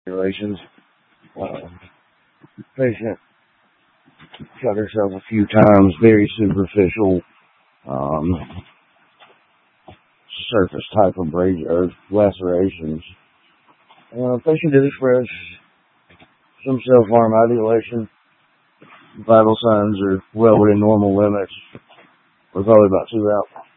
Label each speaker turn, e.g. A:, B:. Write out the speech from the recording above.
A: Relations. Patient cut herself a few times, very superficial, um, surface type of lacerations. Patient did express some self-harm ideation. Vital signs are well within normal limits. We're probably about 2 out.